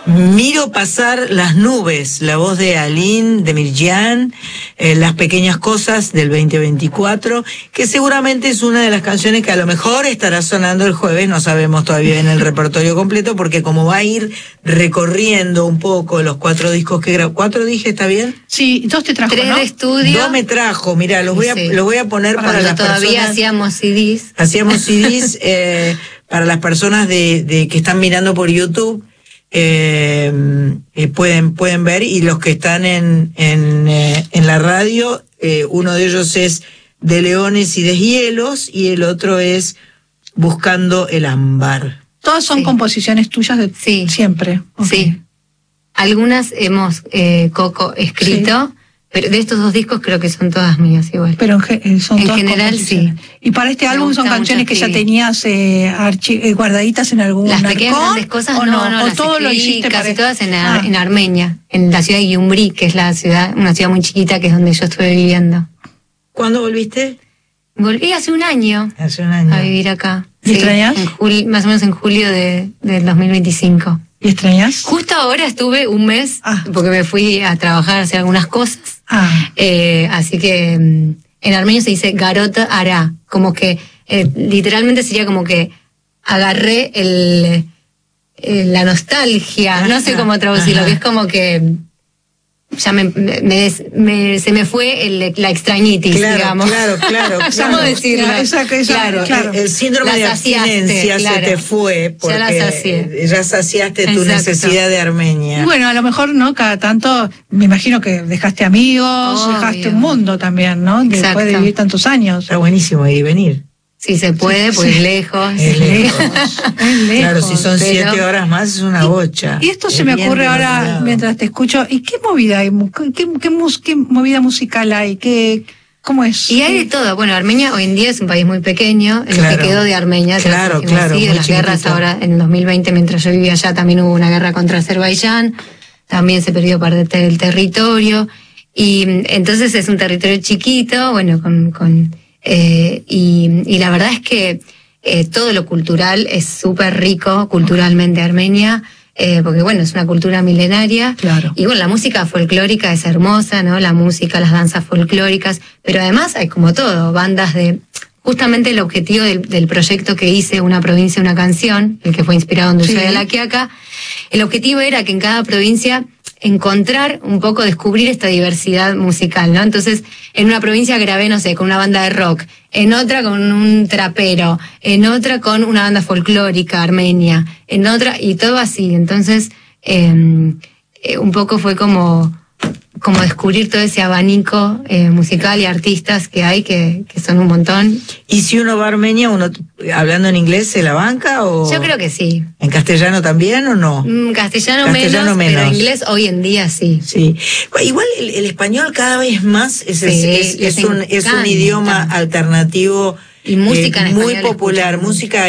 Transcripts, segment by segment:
Miro pasar las nubes, la voz de Aline, de Mirjan, Las pequeñas cosas del 2024, que seguramente es una de las canciones que a lo mejor estará sonando el jueves, no sabemos todavía en el repertorio completo, porque como va a ir recorriendo un poco los 4 discos que grabó. ¿4 dije, está bien? Sí, 2 te trajo, 3 ¿no? de estudio. 2 me trajo, mira, los voy a poner para las todavía personas. hacíamos CDs. Hacíamos CDs para las personas de que están mirando por YouTube. Pueden ver, y los que están en la radio, uno de ellos es De Leones y Deshielos y el otro es Buscando el Ámbar. Todas son composiciones tuyas de siempre. Okay. Sí. Algunas hemos Coco escrito, pero de estos 2 discos creo que son todas mías igual. Pero son en todas general sí. Y para este álbum son canciones que ya tenías guardaditas en algún Las pequeñas grandes cosas o no, o las todo lo hiciste casi todas en Armenia, en la ciudad de Gyumri, que es una ciudad muy chiquita, que es donde yo estuve viviendo. ¿Cuándo volviste? Volví hace un año. Hace un año. A vivir acá. ¿Y extrañas? Más o menos en julio del 2025. ¿Y extrañas? Justo ahora estuve un mes, porque me fui a trabajar, a hacer algunas cosas. Así que en armenio se dice garota ara, como que literalmente sería como que agarré la nostalgia, no sé cómo traducirlo, que es como que ya se me fue la extrañitis, digamos. Claro. ¿Cómo decirlo? Claro. El síndrome de abstinencia se te fue porque ya saciaste tu necesidad de Armenia. Bueno, a lo mejor, ¿no? Cada tanto, me imagino que dejaste amigos, dejaste un mundo también, ¿no? Después de vivir tantos años. Está buenísimo ir y venir. Si se puede, pues lejos. Es lejos. Claro, si son 7 horas más es una bocha. Y esto se me ocurre ahora mientras te escucho. ¿Y qué movida hay? ¿Qué movida musical hay? ¿Cómo es? Y hay de todo. Bueno, Armenia hoy en día es un país muy pequeño. En lo que quedó de Armenia. Claro. De las guerras ahora, en el 2020, mientras yo vivía allá, también hubo una guerra contra Azerbaiyán. También se perdió parte del territorio. Y entonces es un territorio chiquito, bueno, y la verdad es que todo lo cultural es súper rico culturalmente Armenia, porque bueno, es una cultura milenaria. Claro. Y bueno, la música folclórica es hermosa, ¿no? La música, las danzas folclóricas, pero además hay como todo, bandas justamente el objetivo del proyecto que hice, Una provincia, una canción, el que fue inspirado en Dulce de la Quiaca, el objetivo era que en cada provincia encontrar un poco, descubrir esta diversidad musical, ¿no? Entonces, en una provincia grabé, no sé, con una banda de rock, en otra con un trapero, en otra con una banda folclórica armenia, en otra, y todo así. Entonces, un poco fue como descubrir todo ese abanico musical y artistas que hay, que son un montón. ¿Y si uno va a Armenia, hablando en inglés, se la banca o...? Yo creo que sí. ¿En castellano también o no? Castellano menos, pero inglés hoy en día sí. Sí. Igual el español cada vez más es un idioma alternativo y música en muy español popular. Música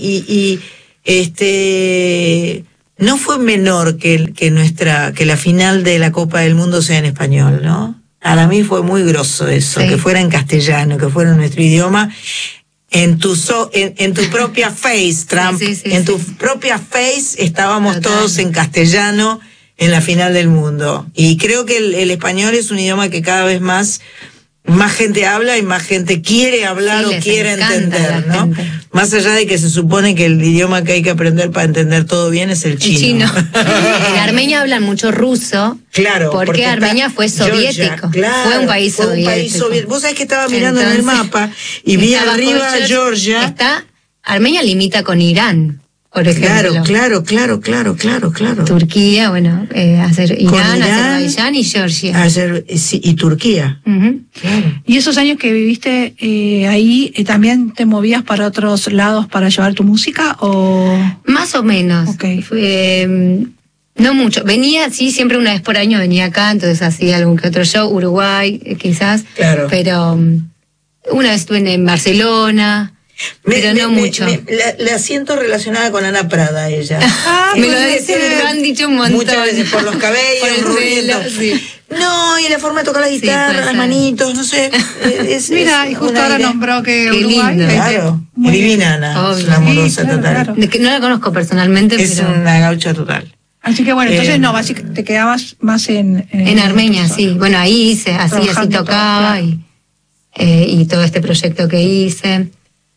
no fue menor que la final de la Copa del Mundo sea en español, ¿no? Para mí fue muy grosso eso, que fuera en castellano, que fuera en nuestro idioma. En tu propia face, Trump, en tu propia face estábamos todos en castellano en la final del mundo. Y creo que el español es un idioma que cada vez más gente habla y más gente quiere hablar o quiere entender, ¿no? Más allá de que se supone que el idioma que hay que aprender para entender todo bien es el chino. En Armenia hablan mucho ruso. Claro. Porque Armenia fue soviético. Fue un país soviético. Vos sabés que estaba mirando en el mapa y vi arriba Georgia. Armenia limita con Irán, por ejemplo. Claro. Turquía, bueno, Irán, Azerbaiyán y Georgia. Y Turquía. Claro. ¿Y esos años que viviste ahí, también te movías para otros lados para llevar tu música o...? Más o menos. Okay. No mucho. Venía, siempre una vez por año venía acá, entonces hacía algún que otro show, Uruguay, quizás. Claro. Pero una vez estuve en Barcelona, pero no mucho. La siento relacionada con Ana Prada, ella. Me lo han dicho un montón. Muchas veces por los cabellos, por el pelo, sí. No, y la forma de tocar la guitarra, las manitos, no sé. Mira, y justo ahora nombró que Uruguay. Lindo. Claro, divina Ana, es una amorosa total. Claro. No la conozco personalmente, es pero... una gaucha total. Así que bueno, entonces no, básicamente te quedabas más en Armenia, sí. Bueno, ahí hice, así tocaba todo, claro. Y todo este proyecto que hice.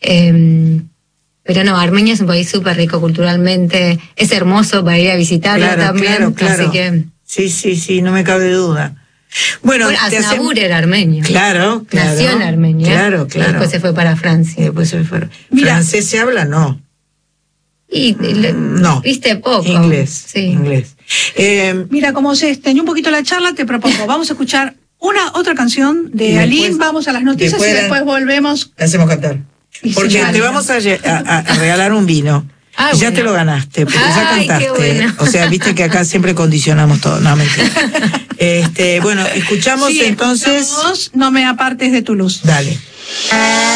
Pero no, Armenia es un país súper rico culturalmente, es hermoso para ir a visitarlo también. Claro. Así que... Sí, no me cabe duda. Bueno, Aznavour era armenio. Claro. Nació en Armenia. Claro. Y después se fue para Francia. ¿Francés se habla? No. No. Viste poco. Inglés. Sí. Inglés. Mira, como se extendió un poquito la charla, te propongo, vamos a escuchar otra canción de Aline, vamos a las noticias y después volvemos. La hacemos cantar. Porque te vamos a regalar un vino. Ya bueno. te lo ganaste, porque ya cantaste. Qué bueno. O sea, viste que acá siempre condicionamos todo. No, mentira. Bueno, escuchamos entonces. No me apartes de tu luz. Dale.